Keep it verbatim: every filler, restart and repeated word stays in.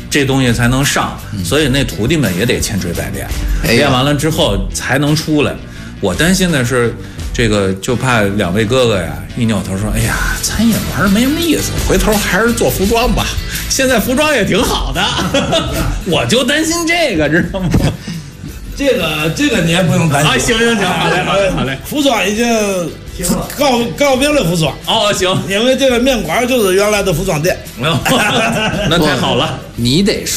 这东西才能上，所以那徒弟们也得千锤百炼，练完了之后才能出来。我担心的是，这个就怕两位哥哥呀一扭头说：“哎呀，餐饮玩的没什么意思，回头还是做服装吧。现在服装也挺好的。”我就担心这个，知道吗？ 这个这个你也不用担心。 啊，行行行，好嘞好嘞好嘞。 服装已经告告别了服装。 哦，行， 因为这个面馆就是原来的服装店。 那太好了， 你得说。